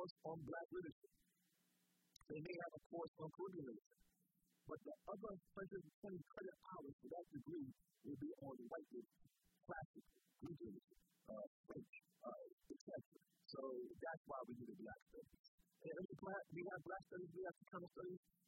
course on Black literature. They may have a course on Caribbean literature. But the other 120 credit hours for that degree will be on white literature, classical, Greek literature, French, etc. So that's why we need a Black studies. And we have Black studies, we have Chicano studies.